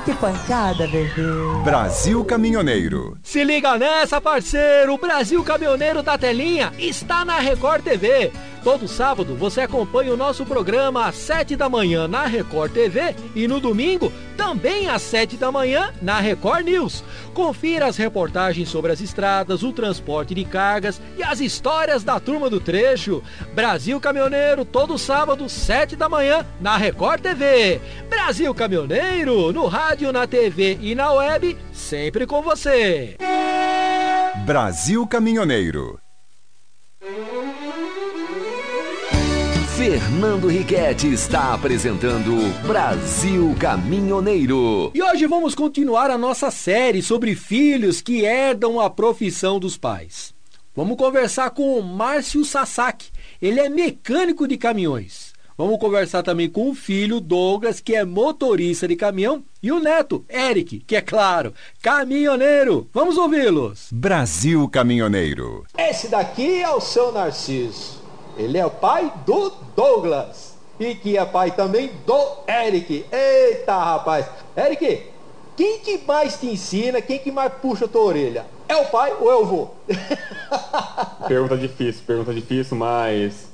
Que pancada, bebê. Brasil Caminhoneiro. Se liga nessa, parceiro! O Brasil Caminhoneiro da Telinha está na Record TV. Todo sábado você acompanha o nosso programa às 7 da manhã na Record TV e no domingo também às 7 da manhã na Record News. Confira as reportagens sobre as estradas, o transporte de cargas e as histórias da turma do trecho. Brasil Caminhoneiro, todo sábado, 7 da manhã na Record TV. Brasil Caminhoneiro, no rádio, na TV e na web, sempre com você. Brasil Caminhoneiro. Fernando Riquetti está apresentando Brasil Caminhoneiro. E hoje vamos continuar a nossa série sobre filhos que herdam a profissão dos pais. Vamos conversar com o Márcio Sasaki. Ele é mecânico de caminhões. Vamos conversar também com o filho, Douglas, que é motorista de caminhão, e o neto, Eric, que é claro, caminhoneiro. Vamos ouvi-los. Brasil Caminhoneiro. Esse daqui é o seu Narciso. Ele é o pai do Douglas e que é pai também do Eric. Eita, rapaz. Eric, quem que mais te ensina, quem que mais puxa a tua orelha? É o pai ou é o vô? Pergunta difícil, mas